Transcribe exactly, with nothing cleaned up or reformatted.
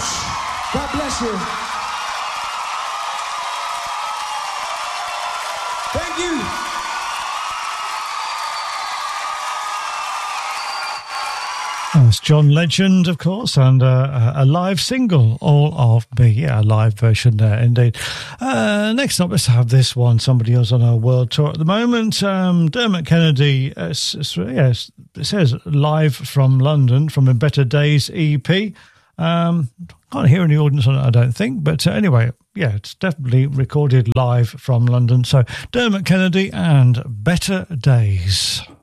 God bless you. Thank you. That's John Legend, of course, and uh, a live single, All of Me. Yeah, a live version there, indeed. Uh, next up, let's have this one. Somebody else on our world tour at the moment. Um, Dermot Kennedy, uh, s- s- yes, it says live from London, from a Better Days E P. Um, can't hear any audience on it, I don't think. But uh, anyway, yeah, it's definitely recorded live from London. So Dermot Kennedy and Better Days.